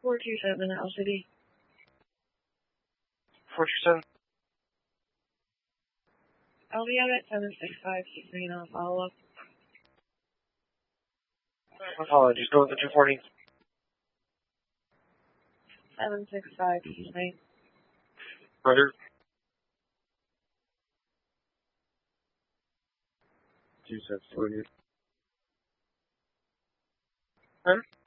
427 LCD. 427. I'll be out at 765. Keep me on follow-up. Apologies. Go with the 240. 765. Keep me. Roger. 2740. Huh?